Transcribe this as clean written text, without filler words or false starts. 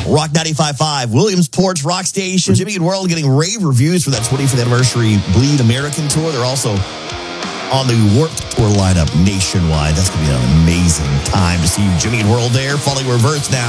Rock 95.5, Williamsport's Rock Station. Jimmy and World getting rave reviews for that 25th anniversary Bleed American tour. They're also on the Warped Tour lineup nationwide. That's going to be an amazing time to see Jimmy and World there. Falling Reverse now.